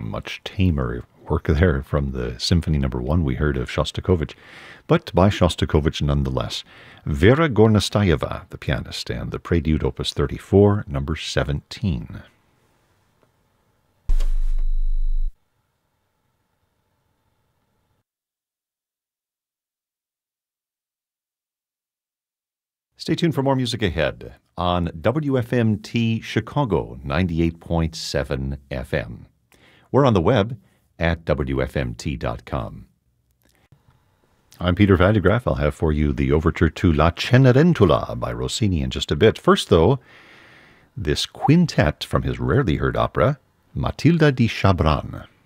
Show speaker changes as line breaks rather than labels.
much tamer work there from the Symphony No. 1 we heard of Shostakovich, but by Shostakovich nonetheless. Vera Gornastayeva, the pianist, and the Prelude Opus 34, No. 17. Stay tuned for more music ahead on WFMT Chicago 98.7 FM. We're on the web at WFMT.com. I'm Peter Van de Graaff. I'll have for you the overture to La Cenerentola by Rossini in just a bit. First, though, this quintet from his rarely heard opera, Matilda di Chabran.